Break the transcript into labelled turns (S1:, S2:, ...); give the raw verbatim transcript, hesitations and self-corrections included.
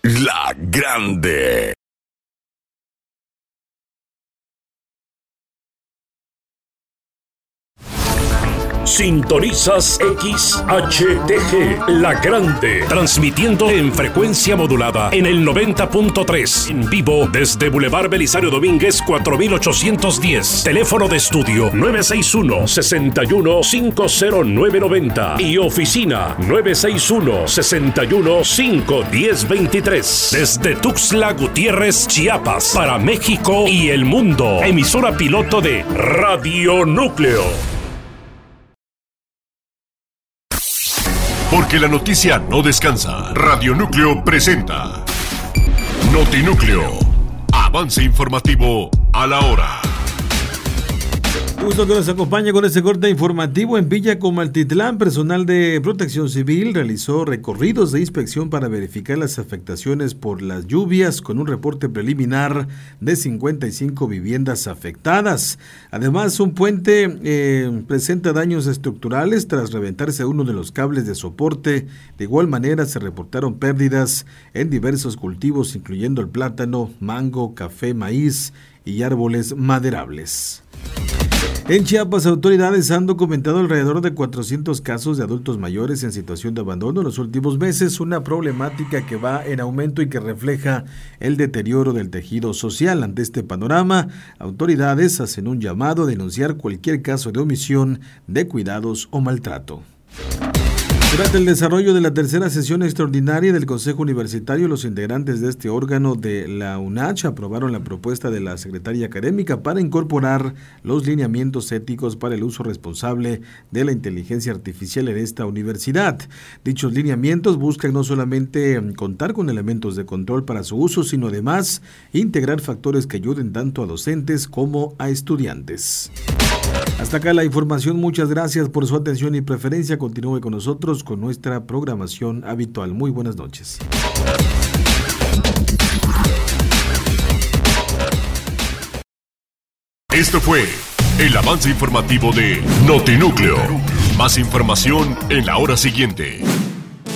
S1: La Grande.
S2: Sintonizas X H T G, La Grande, transmitiendo en frecuencia modulada en el noventa punto tres, en vivo desde Boulevard Belisario Domínguez cuatro mil ochocientos diez, teléfono de estudio nueve seis uno, seis uno cinco cero nueve nueve cero y oficina nueve seis uno, seis uno cinco uno cero dos tres, desde Tuxtla Gutiérrez, Chiapas, para México y el mundo, emisora piloto de Radio Núcleo.
S3: Porque la noticia no descansa. Radio Núcleo presenta Notinúcleo. Avance informativo a la hora.
S4: Gusto que nos acompañe con este corte informativo. En Villa Comaltitlán, personal de Protección Civil realizó recorridos de inspección para verificar las afectaciones por las lluvias, con un reporte preliminar de cincuenta y cinco viviendas afectadas. Además, un puente eh, presenta daños estructurales tras reventarse uno de los cables de soporte. De igual manera, se reportaron pérdidas en diversos cultivos, incluyendo el plátano, mango, café, maíz y árboles maderables. En Chiapas, autoridades han documentado alrededor de cuatrocientos casos de adultos mayores en situación de abandono en los últimos meses, una problemática que va en aumento y que refleja el deterioro del tejido social. Ante este panorama, autoridades hacen un llamado a denunciar cualquier caso de omisión de cuidados o maltrato. Durante el desarrollo de la tercera sesión extraordinaria del Consejo Universitario, los integrantes de este órgano de la UNACH aprobaron la propuesta de la Secretaría Académica para incorporar los lineamientos éticos para el uso responsable de la inteligencia artificial en esta universidad. Dichos lineamientos buscan no solamente contar con elementos de control para su uso, sino además integrar factores que ayuden tanto a docentes como a estudiantes. Hasta acá la información. Muchas gracias por su atención y preferencia. Continúe con nosotros con nuestra programación habitual. Muy buenas noches.
S3: Esto fue el avance informativo de Notinúcleo. Más información en la hora siguiente.